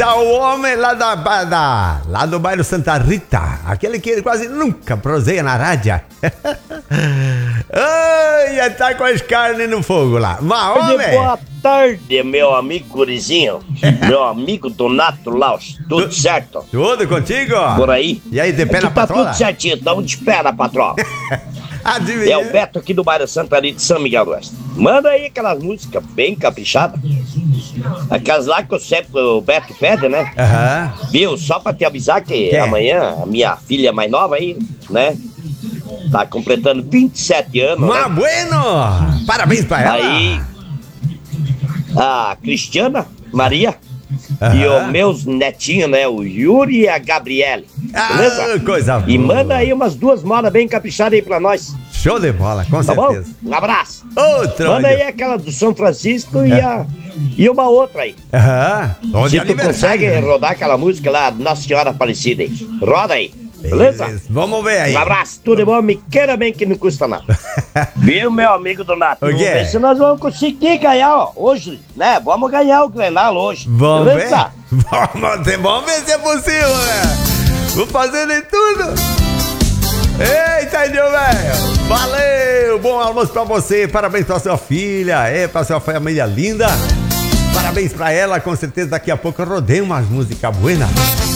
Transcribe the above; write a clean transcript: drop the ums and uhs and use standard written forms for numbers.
tá o homem lá lá do bairro Santa Rita, aquele que quase nunca proseia na rádio. Ai, tá com as carnes no fogo lá. Mas, homem... Boa tarde, meu amigo Gurizinho. Meu amigo Donato Laus. Tudo certo? Tudo contigo? Por aí? E aí, de pé na tá patroa? Tudo certinho, estamos de pé na patroa. Adivinha? É o Beto aqui do bairro Santa Rita de São Miguel do Oeste. Manda aí aquelas músicas bem caprichadas. Aquelas lá que o Beto pede, né? Viu? Só pra te avisar que amanhã a minha filha mais nova aí, né? Tá completando 27 anos. Mas bueno! Parabéns pra ela! Aí, a Cristiana Maria e os meus netinhos, né? O Yuri e a Gabriele. Beleza? Coisa boa. E manda aí umas 2 modas bem caprichadas aí pra nós. Show de bola, com certeza. Bom? Um abraço. Outra. Manda aí aquela do São Francisco e uma outra aí. Se tu consegue rodar aquela música lá, Nossa Senhora Aparecida aí. Roda aí. Beleza? Vamos ver aí. Um abraço, tudo bom? Me queira bem que não custa nada. Viu, meu amigo Donato? Vamos ver se nós vamos conseguir ganhar, ó, hoje, né? Vamos ganhar o Grenal hoje. Vamos beleza? Ver? Vamos ver se é possível, né? Vou fazer de tudo. Eita, velho! Valeu! Bom almoço pra você, parabéns pra sua filha, pra sua família linda. Parabéns pra ela, com certeza daqui a pouco eu rodei umas músicas buenas.